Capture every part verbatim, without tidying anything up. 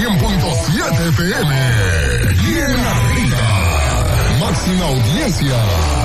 cien punto siete F M. Bien arriba. Máxima audiencia.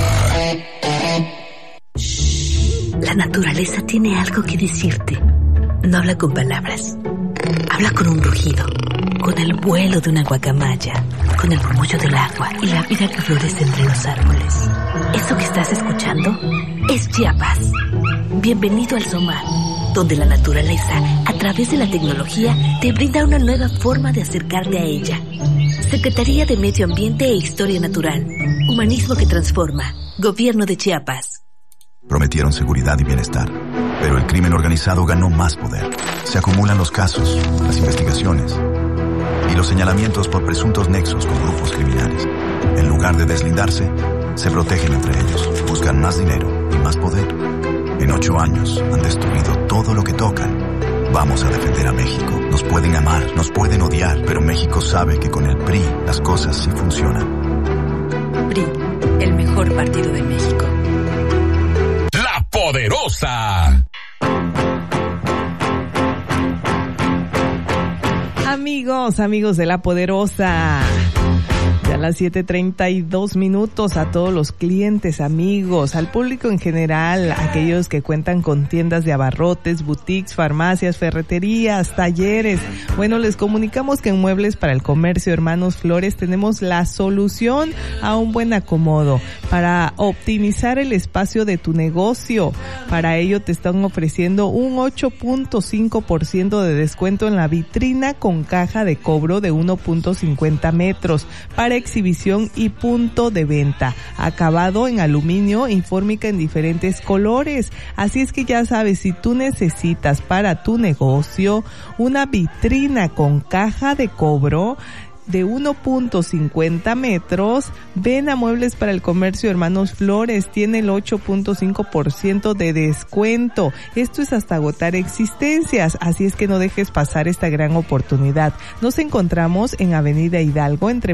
La naturaleza tiene algo que decirte. No habla con palabras. Habla con un rugido, con el vuelo de una guacamaya, con el murmullo del agua y la vida que florece entre los árboles. Eso que estás escuchando es Chiapas. Bienvenido al SOMAR, donde la naturaleza, a través de la tecnología, te brinda una nueva forma de acercarte a ella. Secretaría de Medio Ambiente e Historia Natural. Humanismo que transforma. Gobierno de Chiapas. Prometieron seguridad y bienestar, pero el crimen organizado ganó más poder. Se acumulan los casos, las investigaciones y los señalamientos por presuntos nexos con grupos criminales. En lugar de deslindarse, se protegen entre ellos, buscan más dinero y más poder. En ocho años han destruido todo lo que tocan. Vamos a defender a México. Nos pueden amar, nos pueden odiar, pero México sabe que con el P R I las cosas sí funcionan. P R I, el mejor partido de México. La Poderosa. Amigos, amigos de La Poderosa. A las siete treinta y dos minutos, a todos los clientes, amigos, al público en general, aquellos que cuentan con tiendas de abarrotes, boutiques, farmacias, ferreterías, talleres. Bueno, les comunicamos que en Muebles para el Comercio Hermanos Flores tenemos la solución a un buen acomodo para optimizar el espacio de tu negocio. Para ello te están ofreciendo un ocho punto cinco por ciento de descuento en la vitrina con caja de cobro de uno punto cincuenta metros para exhibición y punto de venta, acabado en aluminio y fórmica en diferentes colores. Así es que ya sabes, si tú necesitas para tu negocio una vitrina con caja de cobro de uno punto cincuenta metros, ven a Muebles para el Comercio Hermanos Flores, tiene el ocho punto cinco por ciento de descuento. Esto es hasta agotar existencias, así es que no dejes pasar esta gran oportunidad. Nos encontramos en Avenida Hidalgo, entre